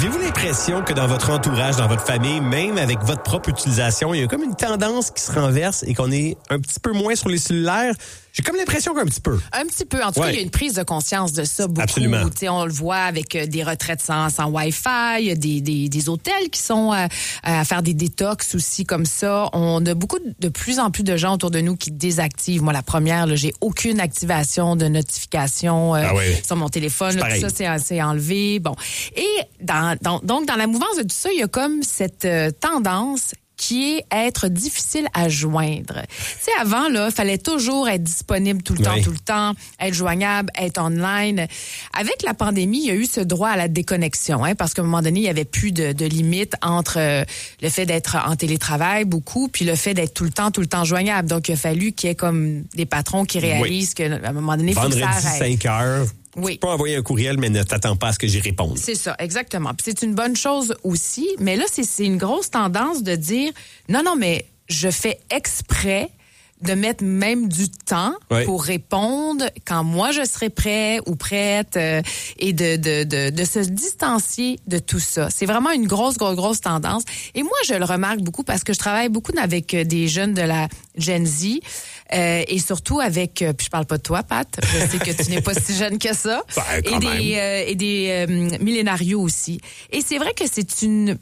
Avez-vous l'impression que dans votre entourage, dans votre famille, même avec votre propre utilisation, il y a comme une tendance qui se renverse et qu'on est un petit peu moins sur les cellulaires? J'ai comme l'impression qu'un petit peu. Un petit peu. En tout cas, il y a une prise de conscience de ça beaucoup. Absolument. On le voit avec des retraites sans Wi-Fi, il y a des hôtels qui sont à faire des détox aussi comme ça. On a de plus en plus de gens autour de nous qui désactivent. Moi, la première, là, j'ai aucune activation de notification sur mon téléphone. Là, tout ça, c'est enlevé. Bon. Et donc, dans la mouvance de tout ça, il y a comme cette tendance qui est être difficile à joindre. Tu sais, avant, là, fallait toujours être disponible tout le temps, être joignable, être online. Avec la pandémie, il y a eu ce droit à la déconnexion, parce qu'à un moment donné, il y avait plus de limite entre le fait d'être en télétravail beaucoup, puis le fait d'être tout le temps joignable. Donc, il a fallu qu'il y ait comme des patrons qui réalisent qu'à un moment donné, il faut que ça arrête. Vendredi 5 heures. Oui. Tu peux envoyer un courriel, mais ne t'attends pas à ce que j'y réponde. C'est ça, exactement. Puis c'est une bonne chose aussi, mais là, c'est une grosse tendance de dire, non, mais je fais exprès de mettre même du temps pour répondre quand moi je serai prêt ou prête et de se distancier de tout ça. C'est vraiment une grosse tendance. Et moi, je le remarque beaucoup parce que je travaille beaucoup avec des jeunes de la Gen Z et surtout avec, puis je parle pas de toi, Pat, je sais que tu n'es pas si jeune que ça, et des millénarios aussi. Et c'est vrai que c'est une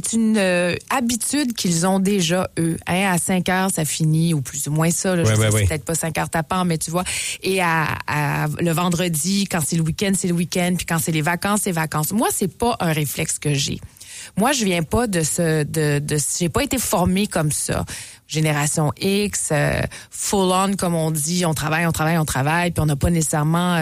habitude qu'ils ont déjà, eux. À 5 heures, ça finit, ou plus ou moins ça. Là, je sais c'est peut-être pas 5 heures tapant, mais tu vois. Et le vendredi, quand c'est le week-end, c'est le week-end. Puis quand c'est les vacances, c'est vacances. Moi, c'est pas un réflexe que j'ai. Moi, je viens pas j'ai pas été formée comme ça. Génération X, full on, comme on dit, on travaille, puis on n'a pas nécessairement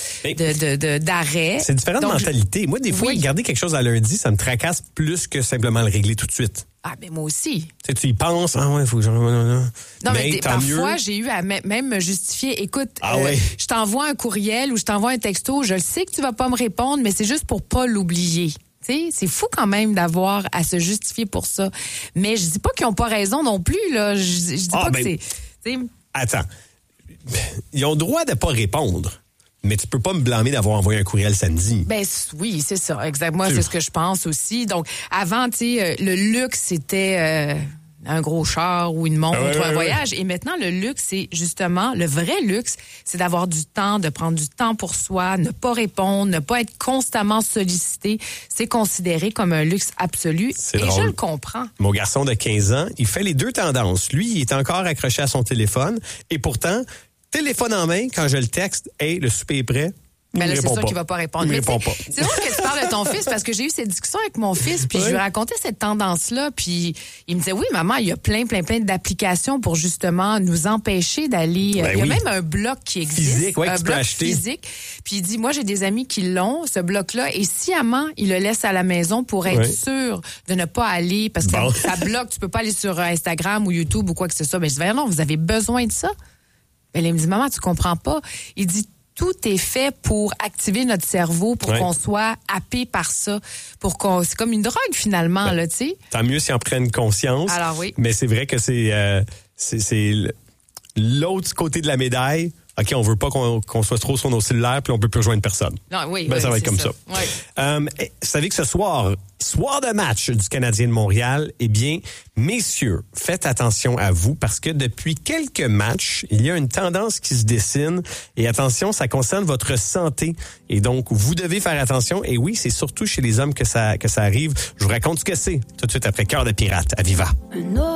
d'arrêt. C'est différent de mentalité. Moi, des fois, garder quelque chose à lundi, ça me tracasse plus que simplement le régler tout de suite. Ah, ben moi aussi. Tu y penses, il faut que je... Non, mais parfois, j'ai eu à même me justifier. Écoute, je t'envoie un courriel ou je t'envoie un texto, je le sais que tu vas pas me répondre, mais c'est juste pour pas l'oublier. T'sais, c'est fou quand même d'avoir à se justifier pour ça. Mais je dis pas qu'ils ont pas raison non plus, là. Je dis pas que c'est... T'sais... Attends. Ils ont le droit de pas répondre. Mais tu peux pas me blâmer d'avoir envoyé un courriel samedi. Ben oui, c'est ça. Exactement. Moi, c'est ce que je pense aussi. Donc, avant, le luxe, c'était... un gros char ou une montre ou un voyage. Et maintenant, le luxe, c'est justement, le vrai luxe, c'est d'avoir du temps, de prendre du temps pour soi, ne pas répondre, ne pas être constamment sollicité. C'est considéré comme un luxe absolu. Et je le comprends. Mon garçon de 15 ans, il fait les deux tendances. Lui, il est encore accroché à son téléphone. Et pourtant, téléphone en main, quand je le texte, « Hey, le souper est prêt », ben là, c'est sûr qu'il va pas répondre. Il répond pas. C'est drôle que tu parles de ton fils parce que j'ai eu cette discussion avec mon fils puis je lui racontais cette tendance-là puis il me disait oui, maman, il y a plein d'applications pour justement nous empêcher d'aller. Il y a même un bloc qui existe. Physique, un bloc physique. Puis il dit, moi, j'ai des amis qui l'ont, ce bloc-là, et sciemment, il le laisse à la maison pour être sûr de ne pas aller parce que ça bloque. Tu peux pas aller sur Instagram ou YouTube ou quoi que ce soit. Mais je dis, non, vous avez besoin de ça. Ben, il me dit, maman, tu comprends pas. Il dit, tout est fait pour activer notre cerveau, pour qu'on soit happé par ça, c'est comme une drogue finalement, là, tu sais. Tant mieux s'ils en prennent conscience. Alors oui. Mais c'est vrai que c'est l'autre côté de la médaille. OK, on veut pas qu'on soit trop sur nos cellulaires, puis on peut plus rejoindre personne. Non, ça va être comme ça. Oui. Vous savez que ce soir de match du Canadien de Montréal, eh bien, messieurs, faites attention à vous parce que depuis quelques matchs, il y a une tendance qui se dessine et attention, ça concerne votre santé et donc vous devez faire attention et oui, c'est surtout chez les hommes que ça arrive. Je vous raconte ce que c'est tout de suite après Cœur de pirate à Viva.